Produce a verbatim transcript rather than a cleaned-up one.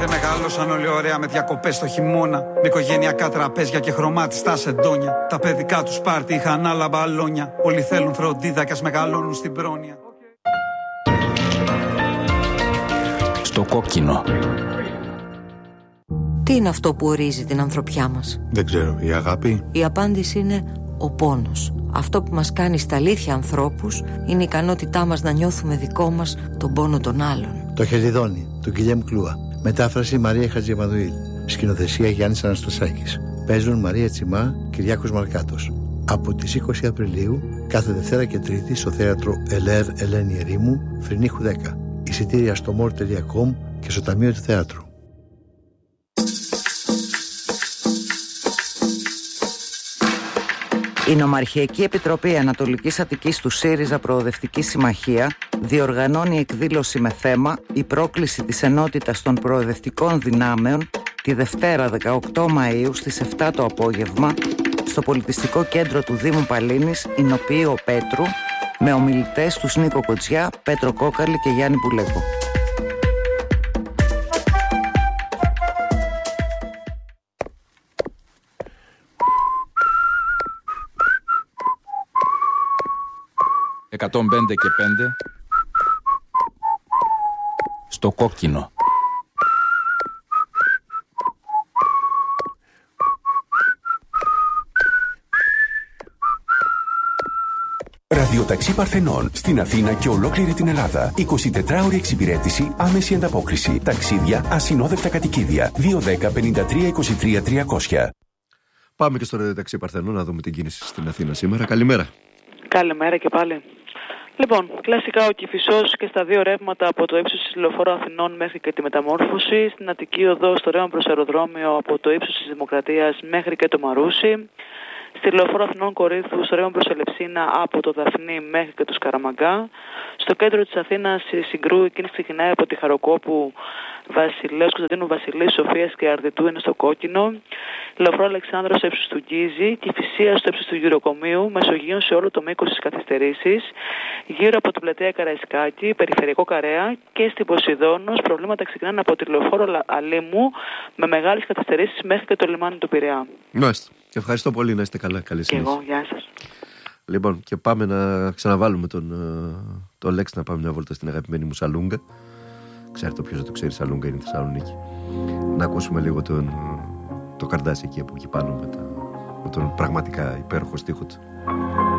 Ξέρετε, μεγαλώσαν όλοι ωραία με διακοπές στο χειμώνα. Με οικογενειακά τραπέζια και χρωμάτιστα σεντόνια. Τα παιδικά τους πάρτι είχαν άλλα μπαλόνια. Όλοι θέλουν φροντίδα κι ας μεγαλώνουν στην πρόνοια. Στο κόκκινο. Τι είναι αυτό που ορίζει την ανθρωπιά μας? Δεν ξέρω, η αγάπη. Η απάντηση είναι ο πόνος. Αυτό που μας κάνει στα αλήθεια ανθρώπους είναι η ικανότητά μας να νιώθουμε δικό μας τον πόνο των άλλων. Το Χελιδόνι, του Γκυλιέμ Κλούα. Μετάφραση Μαρία Χατζημανουήλ. Σκηνοθεσία Γιάννης Αναστασάκης. Παίζουν Μαρία Τσιμά, Κυριάκος Μαρκάτος. Από τις είκοσι Απριλίου, κάθε Δευτέρα και Τρίτη στο θέατρο Ελέρ Ελένη Ερήμου, Φρυνίχου δέκα. Εισιτήρια στο μορ τελεία κομ και στο Ταμείο του Θεάτρου. Η Νομαρχιακή Επιτροπή Ανατολικής Αττικής του ΣΥΡΙΖΑ Προοδευτική Συμμαχία διοργανώνει εκδήλωση με θέμα «Η πρόκληση της ενότητας των προοδευτικών δυνάμεων» τη Δευτέρα δεκαοκτώ Μαΐου στις επτά το απόγευμα στο Πολιτιστικό Κέντρο του Δήμου Παλίνης, Ηνοποιείο Πέτρου, με ομιλητές τους Νίκο Κοτζιά, Πέτρο Κόκαλη και Γιάννη Πουλέκο. εκατόν πέντε και πέντε στο κόκκινο. Ραδιοταξί Παρθενών στην Αθήνα και ολόκληρη την Ελλάδα. εικοσιτετράωρη εξυπηρέτηση, άμεση ανταπόκριση. Ταξίδια, ασυνόδευτα κατοικίδια. δύο δέκα πενήντα τρία είκοσι τρία τριακόσια. Πάμε και στο Ραδιοταξί Παρθενών να δούμε την κίνηση στην Αθήνα σήμερα. Καλημέρα. Καλημέρα και πάλι. Λοιπόν, κλασικά ο Κηφισός και στα δύο ρεύματα από το ύψος της Λεωφόρου Αθηνών μέχρι και τη Μεταμόρφωση, στην Αττική Οδό στο ρεύμα προς αεροδρόμιο από το ύψος της Δημοκρατίας μέχρι και το Μαρούσι, στη Λεωφόρο Αθηνών Κορίνθου στο ρεύμα προς Ελευσίνα από το Δαφνί μέχρι και το Σκαραμαγκά, στο κέντρο της Αθήνας η Συγκρού, εκείνη ξεκινάει από τη Χαροκόπου, Βασιλέως Κωνσταντίνου Βασιλείου, Σοφίας και Αρδιτού είναι στο κόκκινο, Λεωφόρο Αλεξάνδρου στο ύψος του Γκίζη, Κηφισίας στο ύψος του Γυροκομείου, Μεσογείων σε όλο το μήκος της καθυστερήσης, γύρω από την πλατεία Καραϊσκάκη, περιφερειακό Καρέα και στην Ποσειδώνος προβλήματα ξεκινάνε από τη Λεωφόρο Αλήμου με μεγάλες καθυστερήσεις μέχρι και το λιμάνι του Πειραιά. Μάλιστα. Ευχαριστώ πολύ, να είστε καλά. Καλή συνέχεια. Και εγώ, γεια σας. Λοιπόν, και πάμε να ξαναβάλουμε τον, τον Λέξη να πάμε μια βόλτα στην αγαπημένη μου Σαλούγκα. Ξέρετε, όποιος δεν το ξέρει, Σαλούγκα είναι η Θεσσαλονίκη. Να ακούσουμε λίγο τον, το Καρδάσι εκεί από εκεί πάνω με, τα, με τον πραγματικά υπέροχο στίχο του.